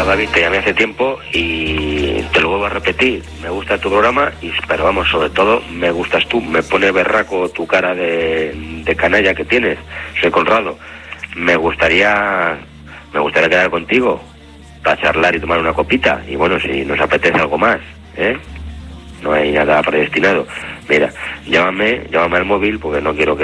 David, te llamé hace tiempo y te lo vuelvo a repetir. Me gusta tu programa, pero vamos, sobre todo me gustas tú. Me pone berraco tu cara de canalla que tienes. Soy Conrado. Me gustaría quedar contigo para charlar y tomar una copita. Y bueno, si nos apetece algo más, ¿eh? No hay nada predestinado. Mira, llámame al móvil porque no quiero que